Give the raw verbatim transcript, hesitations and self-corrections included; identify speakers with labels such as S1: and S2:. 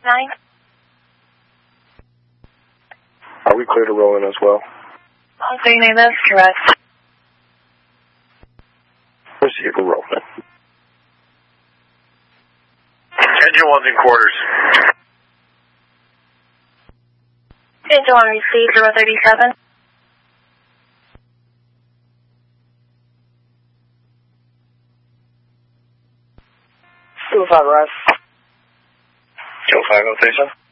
S1: nine.
S2: Are we clear to roll in as well?
S1: One three nine, that's correct.
S2: Receiver rolling.
S3: Engine one's in quarters.
S1: Engine one received, zero thirty-seven.
S2: Two five, Russ.
S3: Joe five oh three seven.